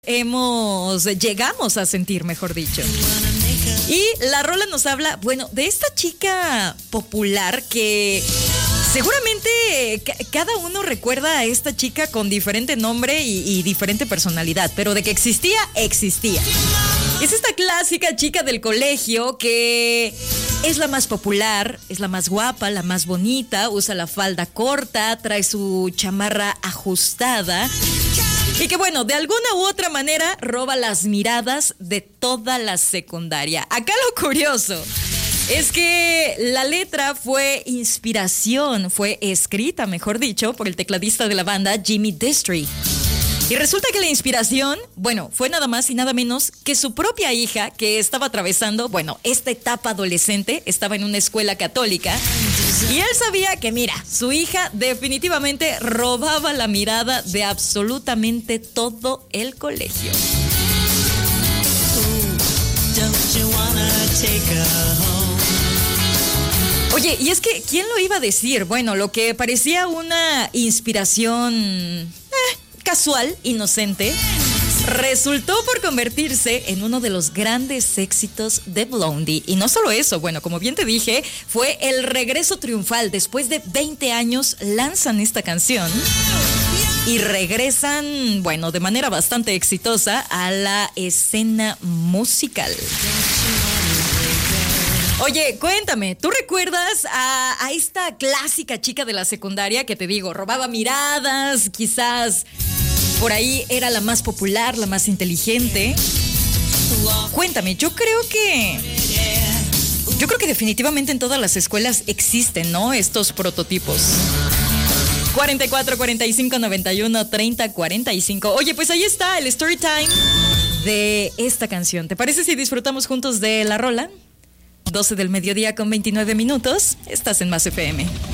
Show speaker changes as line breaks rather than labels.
Llegamos a sentir, mejor dicho. Y la rola nos habla, bueno, de esta chica popular que seguramente cada uno recuerda a esta chica con diferente nombre y diferente personalidad, pero de que existía, existía. Es esta clásica chica del colegio que es la más popular, es la más guapa, la más bonita, usa la falda corta, trae su chamarra ajustada. Y que bueno, de alguna u otra manera roba las miradas de toda la secundaria. Acá lo curioso es que la letra fue escrita, mejor dicho, por el tecladista de la banda, Jimmy Distri. Y resulta que la inspiración, bueno, fue nada más y nada menos que su propia hija, que estaba atravesando, bueno, esta etapa adolescente, estaba en una escuela católica. Y él sabía que, mira, su hija definitivamente robaba la mirada de absolutamente todo el colegio. Oye, y es que, ¿quién lo iba a decir? Bueno, lo que parecía una inspiración casual, inocente, resultó por convertirse en uno de los grandes éxitos de Blondie. Y no solo eso, bueno, como bien te dije, fue el regreso triunfal. Después de 20 años lanzan esta canción y regresan, bueno, de manera bastante exitosa a la escena musical. Oye, cuéntame, ¿tú recuerdas a esta clásica chica de la secundaria que te digo, robaba miradas, quizás por ahí era la más popular, la más inteligente? Cuéntame, yo creo que definitivamente en todas las escuelas existen, ¿no? Estos prototipos. 44, 45, 91, 30, 45. Oye, pues ahí está el story time de esta canción. ¿Te parece si disfrutamos juntos de la rola? 12 del mediodía con 29 minutos. Estás en Más FM.